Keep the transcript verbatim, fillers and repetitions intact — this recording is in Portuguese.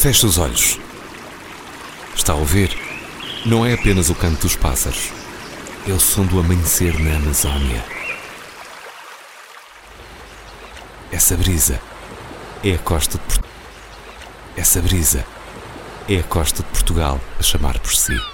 Feche os olhos. Está a ouvir? Não é apenas o canto dos pássaros. É o som do amanhecer na Amazónia. Essa brisa é a costa de Portugal. Essa brisa é a costa de Portugal a chamar por si.